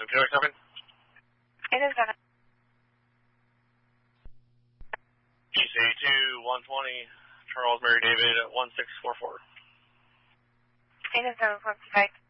207? It is done. EC2 120, Charles Mary David 1644. It is done. 55.